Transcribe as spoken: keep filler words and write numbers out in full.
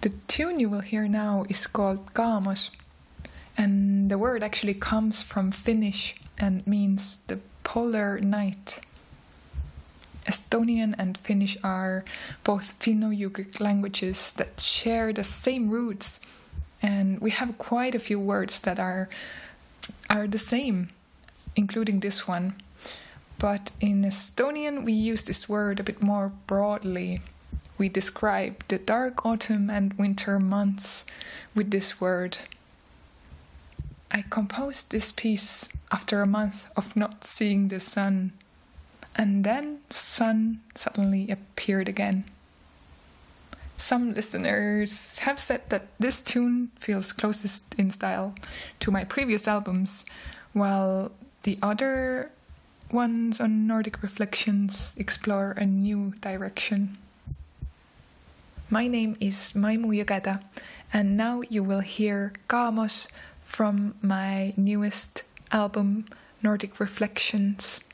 The tune you will hear now is called Kaamos, and the word actually comes from Finnish and means the polar night. Estonian and Finnish are both Finno-Ugric languages that share the same roots, and we have quite a few words that are are the same, including this one. But in Estonian we use this word a bit more broadly. We describe the dark autumn and winter months with this word. I composed this piece after a month of not seeing the sun, and then sun suddenly appeared again. Some listeners have said that this tune feels closest in style to my previous albums, while the other ones on Nordic Reflections explore a new direction. My name is Maimu Jõgeda, and now you will hear Kaamos from my newest album, Nordic Reflections.